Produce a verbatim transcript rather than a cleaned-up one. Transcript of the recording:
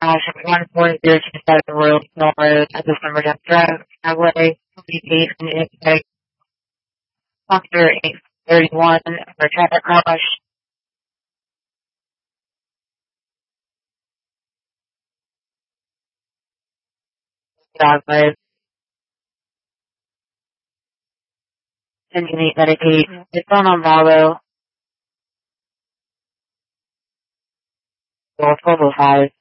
Cash at one four zero two seven Royal Hill Road at the Summertown Drive, Driveway, eight and eight, Doctor eight thirty-one for traffic crash. Driveway, engine eight Medicaid. It's on on Bravo, twelve oh five.